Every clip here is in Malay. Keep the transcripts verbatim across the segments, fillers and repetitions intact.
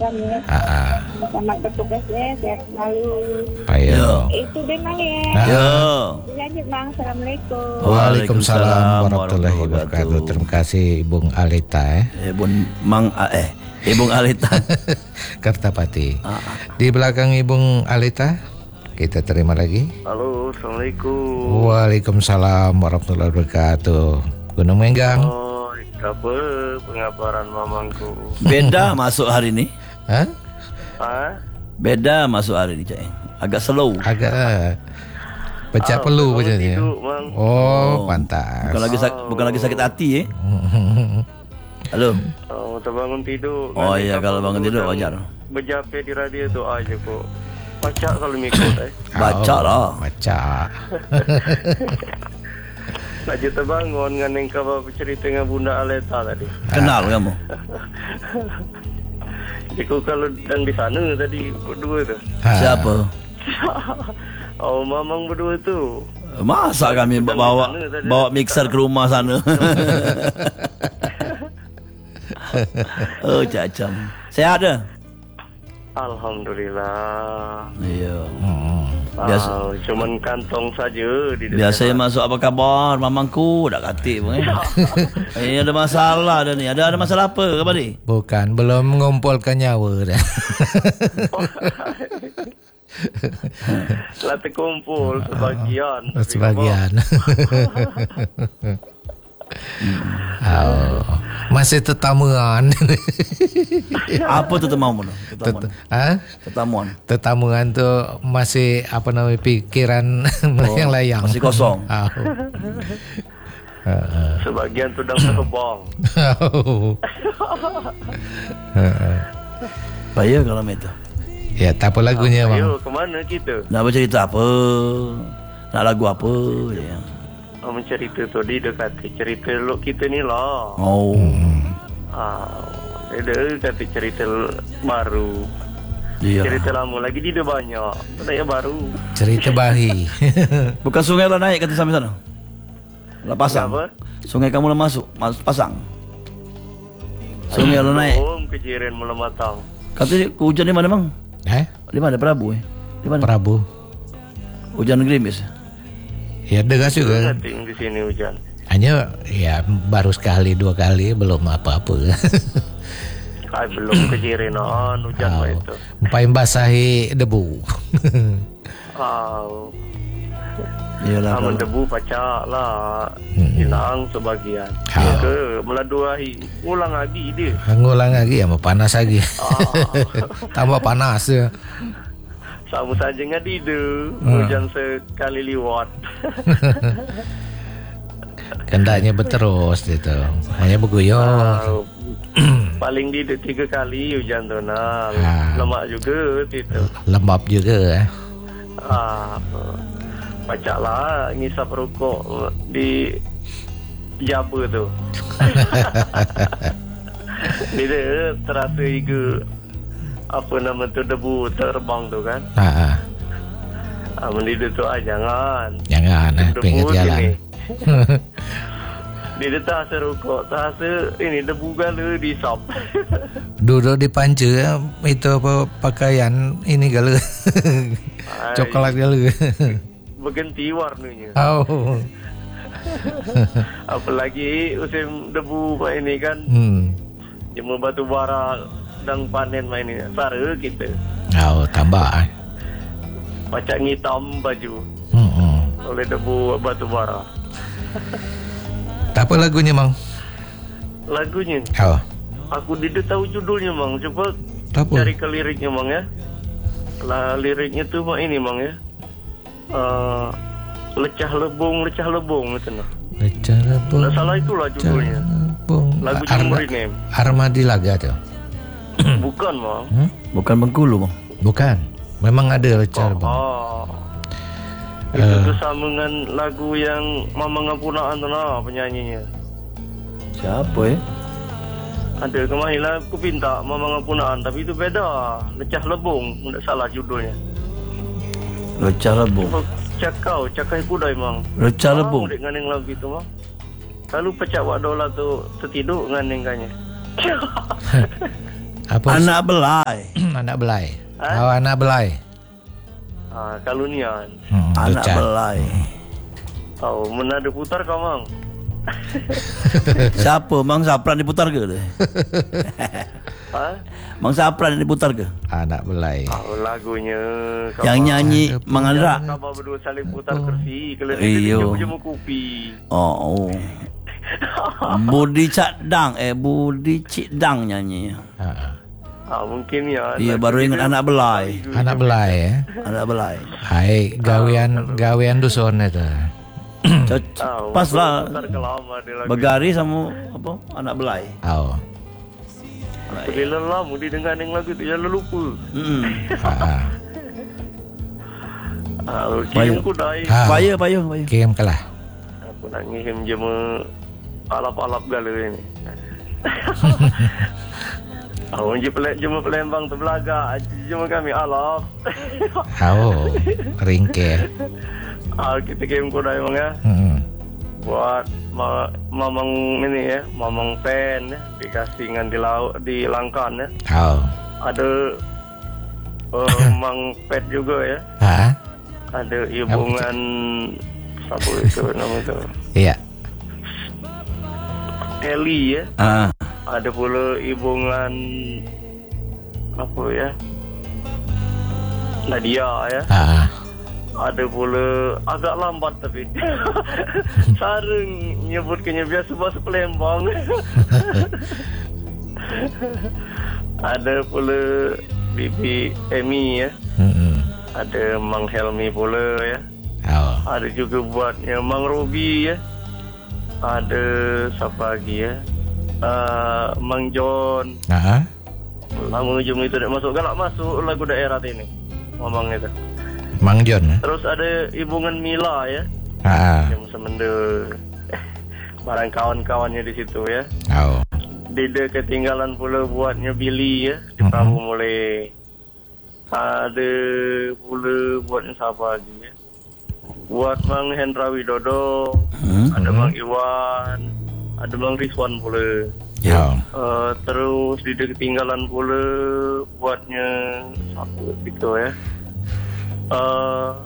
kami. Ah, Selamat bertugas ya, sehat selalu. ayo. Itu memang ya. Ah. Ya. Lanjut bang, assalamualaikum. Waalaikumsalam warahmatullahi wabarakatuh. Terima kasih Bung Alita eh. Ibu Mang eh Ibu Alita. Kertapati. Ah. Di belakang Ibu Alita kita terima lagi. Halo, assalamualaikum. Waalaikumsalam warahmatullahi wabarakatuh. Gunung Menggang. Oh, apa pengabaran mamangku? Beda masuk hari ini. Hah? Hah? Beda masuk hari ini, Cak. Agak slow. Agak eh, pecah Ah, pelu bangun macamnya. tidur, Mang. Oh, pantas. Bukan lagi sak- bukan lagi sakit hati eh. Halo. Oh, terbangun tidur. Oh Nanti iya, apa kalau bangun dulu tidur dan wajar. Berjape di radio tu aja kok. Baca kalau mikut eh. Baca lah. Baca. Nak je terbangun dengan yang kau bercerita dengan Bunda Aleta tadi. Kenal kamu? Jika kalau dan di sana tadi berdua tu. Ha. Siapa? Oh, mamang berdua tu. Masa kami bawa bawa mixer ke rumah sana. Oh, Cacam. Sehat dah? Alhamdulillah. Iya. Hmm. Biasa. Ah, cuman kantong saja di depan. Biasa masuk apa khabar mamangku dak katik pun eh. Eh ada masalah dah ni. Ada ada masalah apa khabar ni? Bukan, belum mengumpulkan nyawa dah. Telah terkumpul sebagian. Tapi Sebagian. Oh, masih tetamuan. Apa tu temamu? Tetamuan. Tet- ha? Tetamuan. Tetamuan tu masih apa namanya pikiran melayang-layang. Masih kosong. Oh. Sebagian tu dah terbang. Oh. Bahaya kalau itu. Ya, tak apa lagunya bang. Ayo, ke mana kita? Nak bercerita apa? Nak lagu apa? Ya. Oh, mencerita tu dia dia kata cerita lok kita ni lah. Oh. Ah, dia dia kata cerita baru. Iya. Cerita lama lagi dia ada banyak. Tak yang baru. Cerita bahi. Bukan sungai lah naik kata sampai sana. Lah pasang. Apa? Sungai kamu lah masuk, masuk pasang. Sungai lah naik. Belum kejiran mula matang. Kata hujan di mana bang? Eh? Di mana Prabu eh? Di mana? Prabu. Hujan gerimis. Ya degas juga. Ngating di sini hujan. Hanya ya baru sekali dua kali belum apa-apa. Ay, belum kejiran on hujan Oh, oh. itu. Empai basahi debu. Oh. Iyalah Amun kalau debu pacak lah. Hmm. Hilang sebagian. Oh. Ke meladu ahi. Ulang lagi dia. Ngulang lagi ya, mau panas lagi. Ah. Tambah panas ya. Sama saja dengan dia. Hmm. Hujan sekali liwat. Kendaknya berterus gitu. Hanya berguyur. Ah, paling dia tiga kali hujan tu nah. Ah. Lemak juga itu. Lembab juga eh. Ah, pacak lah ngisap rokok di Jaba tu. Dia terasa juga apa nama tu debu terbang tu kan. Ha, ha. Ah, mendidik tu ah jangan. Jangan eh, Debu pinggir jalan. sini. Dia tak rasa rokok, tak rasa ini debu gala disap. Duduk di panca eh, itu apa pakaian ini gala. Coklat gala. Berganti warnanya. Oh. Apalagi musim debu main ini kan. Hmm. Jemur batu bara dan panen main ini. Sara kita. Oh, tambah eh. Pacak ngitam baju Hmm, hmm. oleh debu batu bara. Tak apa lagunya mang. Lagunya Oh. aku tidak tahu judulnya mang. Coba Tak apa. cari ke liriknya mang ya. Lah liriknya tu mang ini mang ya. Uh, lecah lebung, lecah lebung itu nah. Lecah lebung. Tak salah itulah judulnya. Lebung. Lagu Ar- Jumri name. Armadi Laga tu. Bukan mang. Hmm? bukan Bengkulu bang. Bukan. Memang ada lecah lebung. Oh. Itu Uh. tu sama dengan lagu yang Mamang Ampunaan tu lah penyanyinya. Siapa eh? Ada kemarin lah aku pinta Mamang Ampunaan tapi itu beda. Lecah lebung, tidak salah judulnya. Lecah lebung. Cuba cakau, cakai pudai mang. Lecah lebung. Dengan yang lagu itu mang. Lalu pecah wak dola tu tertidur dengan yang kanya. Apa? Anak belai. Anak belai. Ha? Oh, anak belai. Ah, kalunian. Hmm, Anak lucat. belai. Oh, menada putar kau mang. Siapa? Mang Sapran diputar ke tu? Ha? Mang Sapran diputar ke? Anak belai. Oh, lagunya Yang nyanyi Mang Andra. Khabar berdua saling putar kursi. Kalau Iyo. dia jemu-jemu kopi. Oh, oh. Budi Cadang eh Budi Cidang nyanyi. Ha. Ah, mungkin ya. Iya, baru ingat anak belai. Anak belai ya. Anak belai. Hai, gawean gawean dusun itu. Cocok. Ah, Pas lah. putar ke lama dia lagu. Begari sama apa? Anak belai. Oh. Bila lama dia dengar yang lagu tu, jangan lupa. Hmm. Ha. ha. Ah, kirim ku dai. Ha. Payah, payah, payah. Kirim kalah. Aku nak ngirim je me alap-alap gala ni. Awak je pelak jema Palembang tu belagak. Jema kami alap. Oh, ringkir. Ah, kita kirim ku dai bang ya. Hmm. Buat ma mamang ini ya, mamang pen ya, dikasih dengan di laut di Langkan ya. Oh. Ada uh, mang pet juga ya. Ha? Ada hubungan apa itu nama tu? Iya. Eli ya. Ah. Ada pula hubungan apa ya? Nadia ya. Ha. Ada pula agak lambat tapi sarung nyebutkannya biasa bahasa Palembang. Ada pula Bibi Emi ya. Hmm. Ada Mang Helmi pula ya. Oh. Ada juga buatnya Mang Robi ya. Ada siapa lagi ya? Uh, Mang John. Ha? Lama jom itu tak masuk. Galak masuk lagu daerah ini. Mamang itu. Mang John. Terus ada hubungan Mila ya. Ha. Yang semenda. Barang kawan-kawannya di situ ya. Oh. Dida ketinggalan pula buatnya Billy ya. Di Prabu mulai. Ada pula buatnya siapa lagi ya. Buat Mang Hendra Widodo. Hmm. Ada Mang Iwan. Ada Mang Rizwan pula. Ya. Uh, terus Dida ketinggalan pula buatnya siapa itu ya. Uh,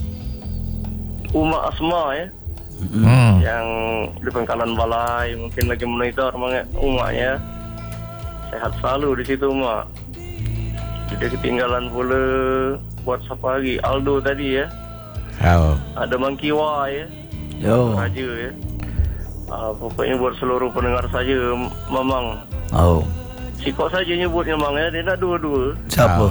Uma Asma ya. Hmm. Yang di Pangkalan Balai mungkin lagi monitor Mang Uma ya. Sehat selalu di situ Uma. Dia ketinggalan pula buat siapa lagi? Aldo tadi ya. Oh. Ada Mang Kiwa ya. Yo. Raja ya. Uh, pokoknya buat seluruh pendengar saja Mamang. Oh. Sikok saja nyebutnya Mang ya. Dia nak dua-dua. Siapa?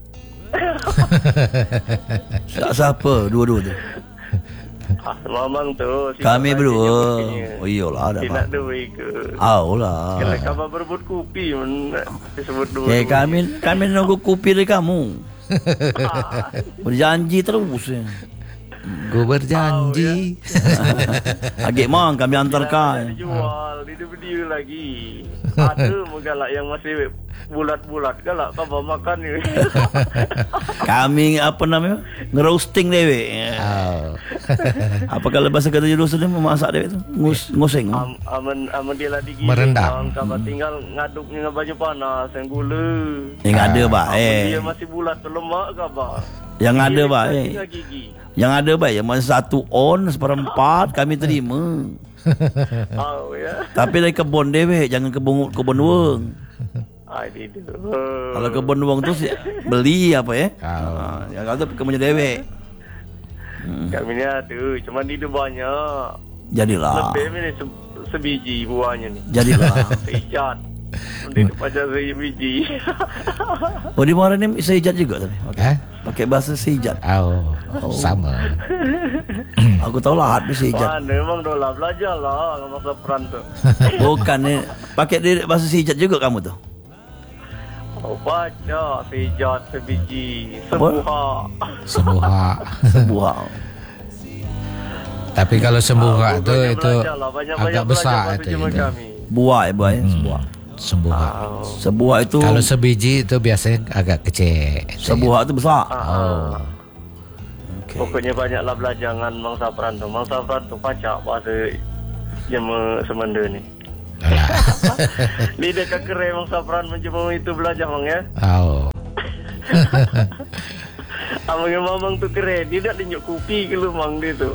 Siapa dua-dua tu? Ah, Mamang tu. Sikok Kami saja berdua. nyebutnya. Oh iyalah ada Dia nak dua ke. Oh lah. Kalau kabar berebut kopi men disebut dua. Eh kami kami nunggu kopi dari kamu. Berjanji terus. Gue berjanji. Agak mang kami antarkan. Jual, dia berdiri lagi. Ada megalak yang masih bulat-bulat galak kabar makan ni. Kami apa namanya? Ngeroasting dewe. Oh. Apa kalau bahasa kata judul sudah memasak dewe tu? Ngus ngoseng. Am, aman aman dia lah digigit. Merendam. Kabar tinggal ngaduknya dengan baju panas yang gula. Yang ada bah Aman eh. dia masih bulat tu lemak kabar. Yang ada Dia bah tinggal eh. tinggal gigi. Yang ada bah yang masa satu on seperempat kami terima. Oh ya. Tapi dari kebun dewe, jangan kebun kebun weng. Ai dia. Kalau kebun weng tu si- beli apa ya? Oh. Ha, yang kata kebunnya dewe. Hmm. Kami ni ada, cuma dia banyak. Jadilah. Lebih ni se, sebiji buahnya ni. Jadilah. Sejat. Dia pacar saya biji. Oh di mana ni sejat juga tadi. Okay. Ha? Pakai bahasa sejat. Oh. Sama. Aku tahu lah hat sejat. Mana memang dah lah belajar lah dengan masa peran tu. Bukan ni pakai dia bahasa sejat juga kamu tu. Oh baca sejat sebiji Apa? sebuah. Sembuha. Sebuah. Tapi kalau sembuha Ah, tu banyak itu belajar lah, banyak-banyak agak belajar besar bahasa itu. Jerman itu. kami. Buah ya, buah ya, sebuah. Sembuha. Oh. Sebuah itu Kalau sebiji itu biasanya agak kecil. sebuah itu besar. Ah. Okay. Pokoknya banyaklah belajar dengan Mang Sapran tu. Mang Sapran tu pacak bahasa Jerman semenda ni. Alah. Lidah kakere Mang Sapran mencoba itu belajar Mang ya. Oh. Abang yang mamang tu keren. Dia tak tunjuk kopi ke lu Mang dia tu.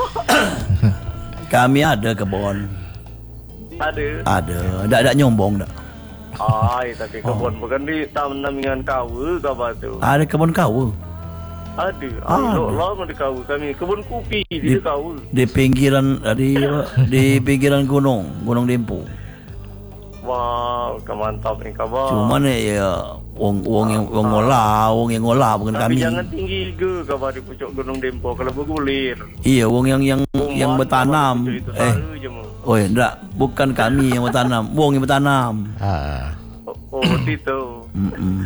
Kami ada kebun. Ada. Ada. Tak ada nyombong tak. Ai tapi kebun bukan di taman namingan kawa ke apa tu. Ada kebun kawa. Ada. Ah, Ai lo lo di kawa kami. Kebun kopi di kawa. Di pinggiran di di pinggiran gunung, Gunung Dempo. Wow, kemantap ni kabar. Cuma ni ya wong wong yang wong ngolah, wong yang ngolah bukan Tapi kami. jangan tinggi ke kabar di pucuk Gunung Dempo kalau bergulir. Iya, wong yang yang yang bertanam. Eh, oh ya, enggak, bukan kami yang bertanam, wong yang bertanam. Ah. Oh, oh itu. Mm-mm.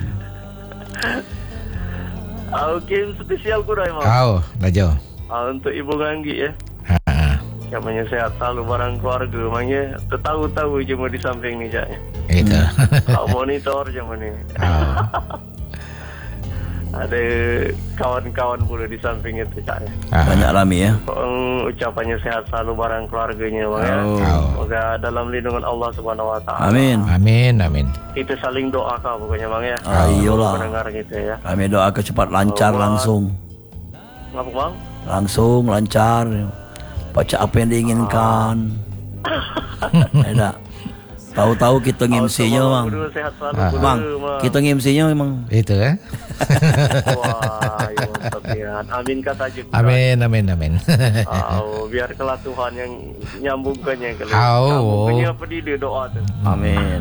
Ah, game spesial kurai Mang. Kau, Rajo. Ah, untuk Ibu Nganggi ya. Ha. Yang punya sehat selalu barang keluarga maknya tertahu-tahu je mau di samping ni jaknya. Itu. Kau monitor je mana ni. Oh. Ada kawan-kawan pula di samping itu jaknya. Ah. Banyak rami ya. Um, ucapannya sehat selalu barang keluarganya bang ya. Oh. Semoga dalam lindungan Allah Subhanahu Wa Taala. Amin. Amin, amin. Kita saling doa kah pokoknya bang ya. Ah, iyalah. Pendengar kita ya. Kami doa cepat lancar Allah. langsung. Ngapa bang? Langsung lancar. Baca apa yang diinginkan. Tidak. Tahu-tahu kita nge-M C-nya Mang. Berdua sehat selalu. Ah. Berdua, Mang, Mang. kita nge-M C-nya memang. Itu eh. Wah, ya mantap ya. Amin kata aja. Amin, amin, amin. Oh, biar kelak Tuhan yang nyambungkannya kalau Oh. nyambungkannya apa dia doa tu. Amin.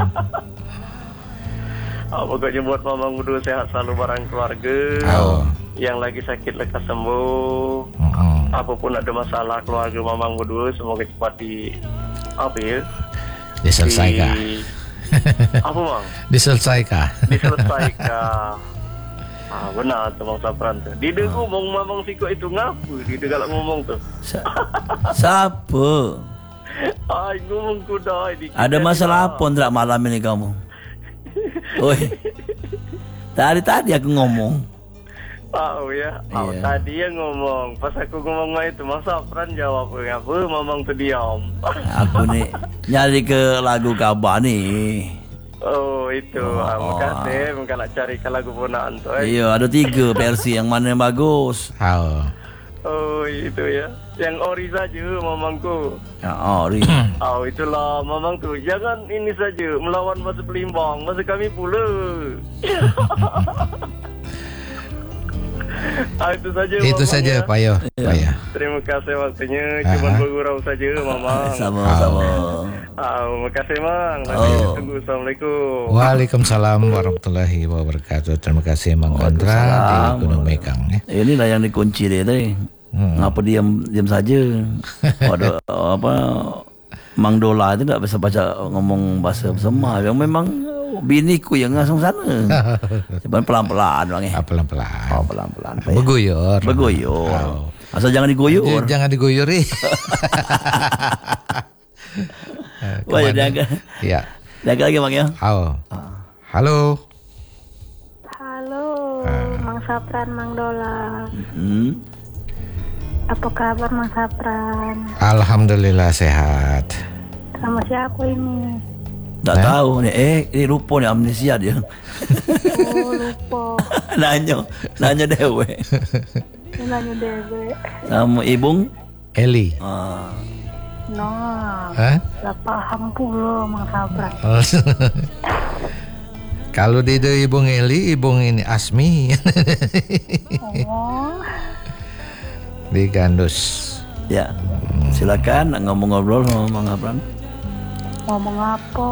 Oh, pokoknya buat mamang berdua sehat selalu barang keluarga. Oh. Yang lagi sakit lekas sembuh. Mm-mm. Apapun ada masalah keluarga mamang berdua semoga cepat di apa ya? Diselesaikan. Di, apa bang? Diselesaikan. Diselesaikan. Ah benar tu Bang Sapran tu. Dia dah ngomong mamang sikut itu ngapa? Dia dah galak ngomong tu. Sa- Siapa? Ai ngomong ku dah. Ada masalah apa tak malam ini kamu? Oi. Tadi-tadi aku ngomong. Tahu ya. Oh, Iya. tadi yang ngomong. Pas aku ngomong itu Bang Sapran jawab apa? Mamang tu diam. Aku ni nyari ke lagu kabar ni. Oh itu. Oh. Ah, makasih. Mungkin nak cari ke lagu ponaan tu. Eh. Iya, ada tiga versi yang mana yang bagus. Oh. Oh itu ya. Yang ori saja mamangku. Ya, oh, ri. Oh itulah mamang tu. Jangan ini saja melawan masa pelimbang. Masa kami pula. Ah, itu saja. Itu mamang, saja, ya. Payo. Payo. Terima kasih waktunya. Cuma Aha. bergurau saja mamang. Sama-sama. Ah, terima kasih mang. Nanti Oh. tunggu. Assalamualaikum. Waalaikumsalam warahmatullahi wabarakatuh. Terima kasih Mang Gondra di Waalaikumsalam. Gunung Mekang ya. Inilah yang dikunci dia tadi. Hmm. Ngapa diam diam saja? Ada apa Mang Dola itu tak bisa baca ngomong bahasa Semar. Yang memang biniku yang ngasong sana. Cuman pelan-pelan bang eh. Ah, pelan-pelan. Oh pelan-pelan. Pak, ya. Berguyur. Bergoyor. Oh. Asal jangan diguyur. J- Jangan diguyur eh. Wah, ya, Kemana? jaga. Ya. Jaga lagi bang ya. Oh. Halo. Halo, Mang Sapran, Mang Dola. Hmm. Apa kabar Mang Sapran? Alhamdulillah sehat. Sama siapa ini? Tak tahu ni. Eh, ini lupa ni amnesia dia. Oh, lupa. nanya, nanya dewe. Nanya Dewe. Nama ibung. Eli. Ah. Nah, Hah? lah paham pula Mang Sapran. Kalau di de Ibung Eli, Ibung ini Asmi. Oh, Di Gandus. Ya. Silakan nak ngomong-ngobrol sama Mang Sapran. ngomong apa?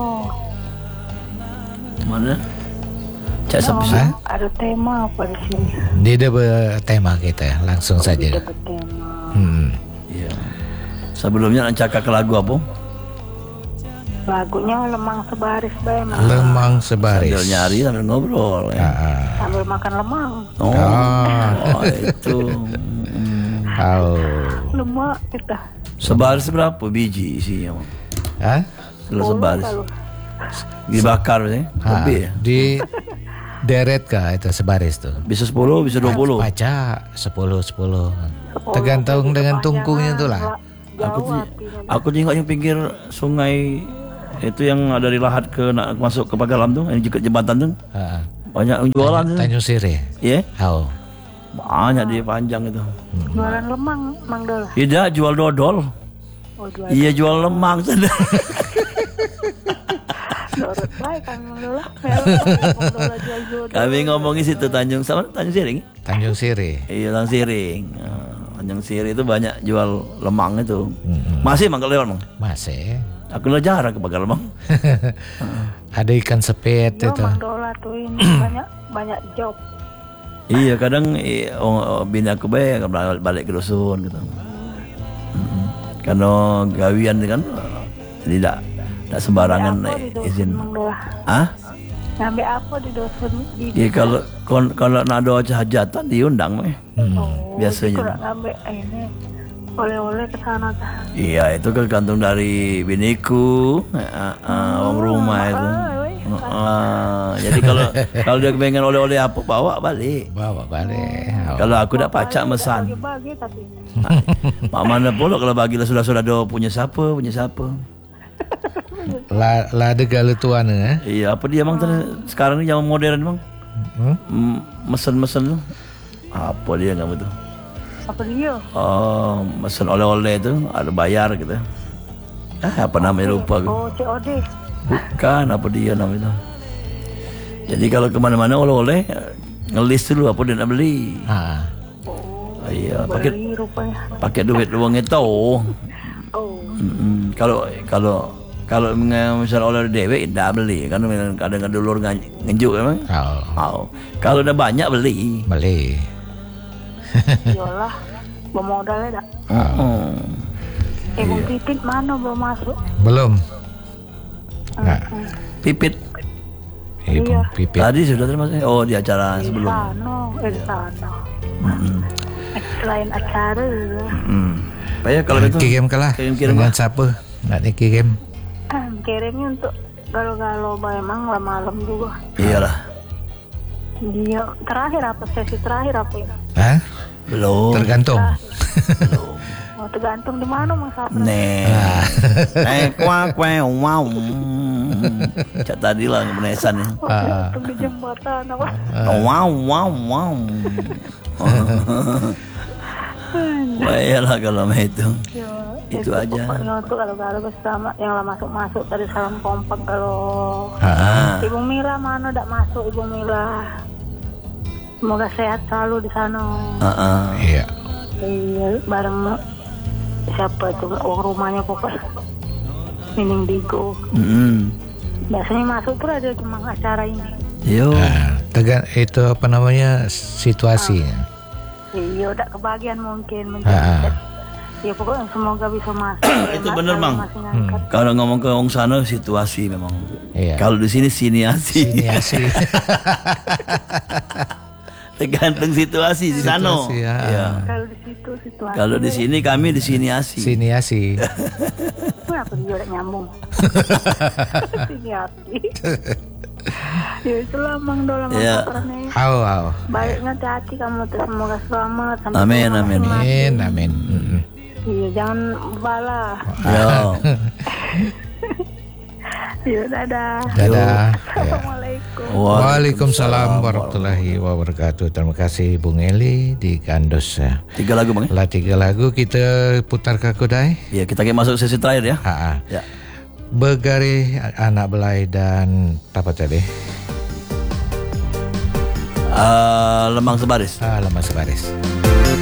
Mana? Cak sepi. Hah? Ada tema apa di sini? Di de tema kita langsung saja. Ada tema. Hmm. Ya. Sebelumnya nak cakap ke lagu apa? Lagunya lemang sebaris bae, Mang. Lemang sebaris. Sambil nyari sambil ngobrol. Ah, Ya. ah. Sambil makan lemang. Oh, Ah. oh, itu. Hmm. Oh. Lemak kita. Sebaris berapa biji isinya? Hah? Kalau sebaris. Kalau Dibakar sih. Ah, Lebih ya? di deret kah itu sebaris tuh? Bisa sepuluh, bisa dua puluh. Baca sepuluh sepuluh. sepuluh Tergantung jadi dengan kepanjangan, tungkunya tuh lah. Pak. Aku Jauh tu- artinya. aku tengok yang pinggir sungai Itu yang dari Lahat ke nak masuk ke Pagalam tu, yang dekat jembatan tu. Ha. Banyak yang jualan tu. Tanjung Sirih. Ya. Hau. Banyak dia panjang itu. Jualan lemang, Mang Dola. Tidak jual dodol. Oh, jual Iya jual lemang saja. dorot lah kan Mang Dola. Mang Dola jual-jual. Kami ngomongin situ Tanjung sama Tanjung Siring. Tanjung Sirih. Iya Tanjung Siring. Ah, Tanjung Siring itu banyak jual lemang itu. Masih Mang kalau lewat Mang? Masih. Aku lah jarang ke Pagalam Mang. Ada ikan sepet Yo, itu. Mang Dola tuh ini banyak banyak job. Iya kadang eh, oh, bini aku baik balik, balik ke dusun gitu. Mm-mm. Karena gawian kan tidak tidak sembarangan Apa di dosen, izin. Mang Dola? Ah? Ngambil apa di dosen? Di Ya kalau kon- kalau nak ada hajatan diundang meh. Oh, biasanya. kalau ngambil ini oleh-oleh ke sana kan. Iya itu tergantung dari biniku, uh, uh, orang rumah itu. Uh, uh, jadi kalau kalau dia pengen oleh-oleh apa bawa balik. Bawa balik. Hau. Kalau aku dak pacak mesan. Bagi-bagi tapi. Mak mana pula kalau bagilah sudah-sudah ada punya siapa, punya siapa. La la ada gala tuan eh. Iya, apa dia bang tadi- sekarang ni zaman modern bang? Hmm? Mm, Mesen-mesen tu. Apa dia kamu tu? Apa dia? Oh, mesen oleh-oleh tu ada bayar gitu. Ah, apa namanya lupa aku. Oh, C O D. Bukan, apa dia namanya tu. Jadi kalau ke mana-mana oleh-oleh ngelis dulu apa dia nak beli. Ha. Oh, iya, pakai Beli rupanya. pakai duit uang itu. Oh. Mm-mm. Kalau kalau kalau misal oleh dewek tidak beli kan kadang-kadang dulur ngan- ngejuk memang. Hau. Oh. Kalau udah banyak beli. Beli. Yolah. Bermodalnya dak. Oh. Eh, Bung Pipit mana belum masuk? Belum. Nah, Pipit. Ibu Pipit. Tadi sudah termasuk. Oh di acara Di sebelum. sana, eh di sana. Mm-mm. Selain acara. Mm. Pak ya kalau itu Kirim ke lah. Kirim-kirim Dengan lah. siapa? Nak dikirim. Kirimnya untuk galau-galau emang lah malam juga. Iyalah. Dia terakhir apa sesi terakhir apa ya? Hah? Belum. Tergantung. Oh, tergantung di mana Mas Sapra. Nih. Eh kuah kuah wow. Cak tadi lah penesan ni. Oh, tergantung di jembatan apa? Wow wow wow. Wah iyalah kalau mah itu. Ya, Itu aja. Pokoknya untuk galau-galau bersama yang lah masuk-masuk dari salam kompak kalau Ha. Ibu Mila mana tak masuk Ibu Mila. Semoga sehat selalu di sana. Heeh. Iya. Iya, bareng siapa itu orang rumahnya pokoknya. Nining Digo. Mm. Biasanya masuk tuh ada cuma acara ini. Yo. Nah, tegan itu apa namanya situasi. Iya, udah kebagian mungkin Ha. menjadi. Ya pokoknya semoga bisa masuk. Itu bener, Mang. Masih ngangkat. Kalau ngomong ke orang sana situasi memang. Iya. Kalau di sini siniasi. Ini asli. Tergantung situasi di sana. Situasi, ya. Iya. Kalau di situ situasi. Kalau di sini kami di siniasi. Siniasi. Kenapa dia udah nyambung? Sini hati. Ya itulah Mang Dola Mang Ya. Sapra nih. Hau hau. Baiknya hati-hati kamu tuh semoga selamat. sampai Amin, rumah amin. masing-masing. Amin amin. Mm-mm. Iya jangan bala. Yo. Iya dadah. Dadah. Ya. Assalamualaikum. Waalaikumsalam warahmatullahi wabarakatuh. Terima kasih Bung Eli di Gandos. Ya. Tiga lagu bang. Lah tiga lagu kita putar ke Kudai. Ya kita kayak masuk sesi terakhir ya. Ha. Ya. Begari anak belai dan apa tadi? Uh, Lemang Sebaris. Ah, lemas baris.